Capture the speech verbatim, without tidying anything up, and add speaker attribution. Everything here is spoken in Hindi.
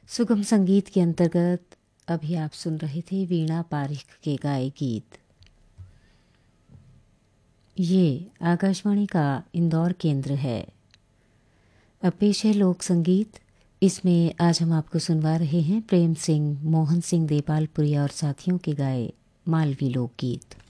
Speaker 1: सुगम संगीत के अंतर्गत अभी आप सुन रहे थे वीणा पारिख के गाए गीत। ये आकाशवाणी का इंदौर केंद्र है। अब पेश है लोक संगीत। इसमें आज हम आपको सुनवा रहे हैं प्रेम सिंह, मोहन सिंह देपालपुरी और साथियों के गाए मालवी लोकगीत।